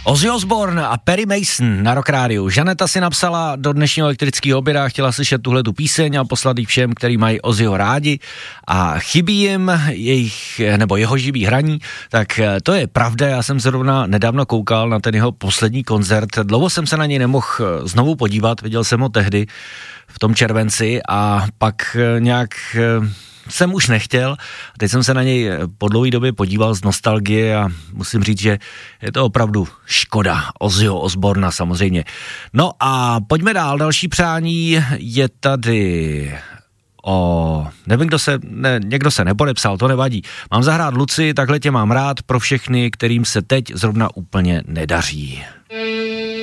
Ozzy Osbourne a Perry Mason na Rock Rádiu. Žaneta si napsala do dnešního elektrického oběda, chtěla slyšet tuhletu píseň a poslat ji všem, který mají Ozzyho rádi a chybí jim jeho živý hraní, tak to je pravda, já jsem zrovna nedávno koukal na ten jeho poslední koncert, dlouho jsem se na něj nemohl znovu podívat, viděl jsem ho tehdy v tom červenci a pak nějak jsem už nechtěl. Teď jsem se na něj po dlouhé době podíval z nostalgie a musím říct, že je to opravdu škoda Ozzyho Osbourna samozřejmě. No a pojďme dál. Další přání je tady nevím, někdo se nepodepsal, to nevadí. Mám zahrát Luci, takhle tě mám rád pro všechny, kterým se teď zrovna úplně nedaří.